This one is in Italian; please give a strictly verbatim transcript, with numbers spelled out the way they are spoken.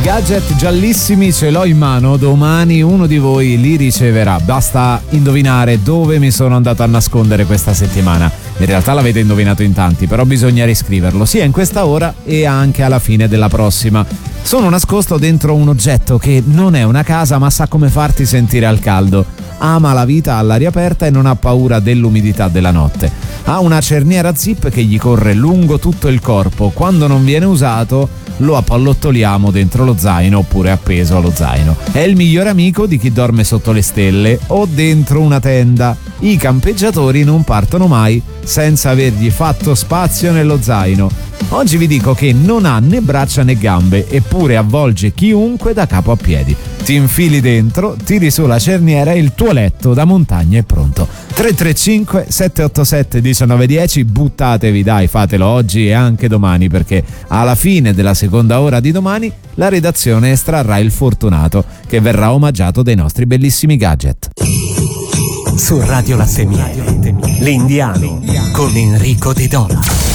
gadget giallissimi ce l'ho in mano, domani uno di voi li riceverà. Basta indovinare dove mi sono andato a nascondere questa settimana. In realtà l'avete indovinato in tanti, però bisogna riscriverlo sia in questa ora e anche alla fine della prossima. Sono nascosto dentro un oggetto che non è una casa, ma sa come farti sentire al caldo. Ama la vita all'aria aperta e non ha paura dell'umidità della notte. Ha una cerniera zip che gli corre lungo tutto il corpo. Quando non viene usato lo appallottoliamo dentro lo zaino oppure appeso allo zaino. È il migliore amico di chi dorme sotto le stelle o dentro una tenda. I campeggiatori non partono mai senza avergli fatto spazio nello zaino. Oggi vi dico che non ha né braccia né gambe, eppure avvolge chiunque da capo a piedi. Ti infili dentro, tiri su la cerniera e il tuo letto da montagna è pronto. tre tre cinque sette otto sette uno nove uno zero, buttatevi dai, fatelo oggi e anche domani, perché alla fine della seconda ora di domani la redazione estrarrà il fortunato che verrà omaggiato dai nostri bellissimi gadget. Su Radio Latte Miele, l'Indiano con Enrico De Dona.